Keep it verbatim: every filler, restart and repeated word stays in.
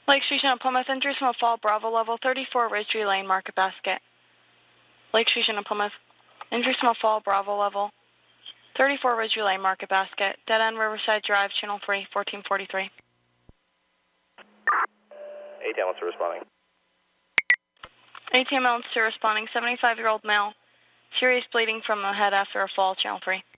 Lake Street Channel Plymouth, injuries from a fall, Bravo level, thirty-four Ridgeview Lane, Market Basket. Lake Street Channel Plymouth, injuries from a fall, Bravo level, thirty-four Ridgeview Lane, Market Basket. Dead end Riverside Drive, Channel three, fourteen forty-three. A T M, what's responding? A T M Elms two responding, seventy-five-year-old male, serious bleeding from the head after a fall, Channel three.